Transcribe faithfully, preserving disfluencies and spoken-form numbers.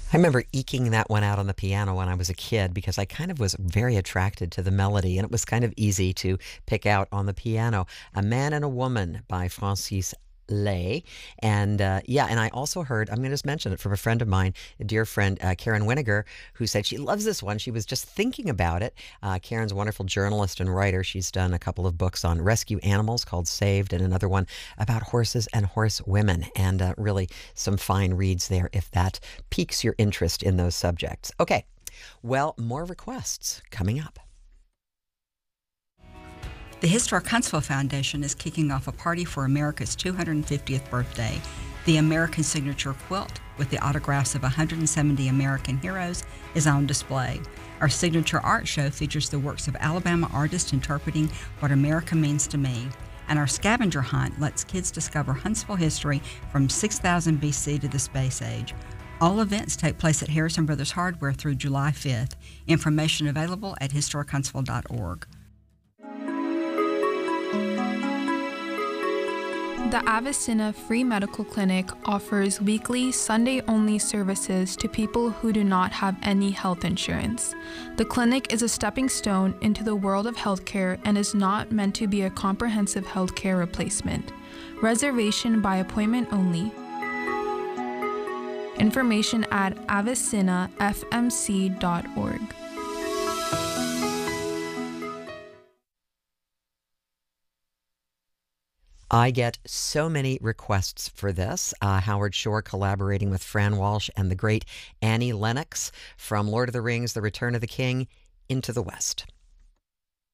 I remember eking that one out on the piano when I was a kid because I kind of was very attracted to the melody, and it was kind of easy to pick out on the piano. A Man and a Woman by Francis Lay. And uh, yeah, and I also heard, I'm going to just mention it from a friend of mine, a dear friend, uh, Karen Winiger, who said she loves this one. She was just thinking about it. Uh, Karen's a wonderful journalist and writer. She's done a couple of books on rescue animals called Saved, and another one about horses and horse women. And uh, really some fine reads there if that piques your interest in those subjects. Okay, well, more requests coming up. The Historic Huntsville Foundation is kicking off a party for America's two hundred fiftieth birthday. The American Signature Quilt, with the autographs of one hundred seventy American heroes, is on display. Our signature art show features the works of Alabama artists interpreting what America means to me. And our scavenger hunt lets kids discover Huntsville history from six thousand B C to the space age. All events take place at Harrison Brothers Hardware through July fifth. Information available at historic huntsville dot org. The Avicenna Free Medical Clinic offers weekly, Sunday-only services to people who do not have any health insurance. The clinic is a stepping stone into the world of healthcare and is not meant to be a comprehensive healthcare replacement. Reservation by appointment only. Information at avicenna f m c dot org. I get so many requests for this. Uh, Howard Shore collaborating with Fran Walsh and the great Annie Lennox from Lord of the Rings, The Return of the King, Into the West.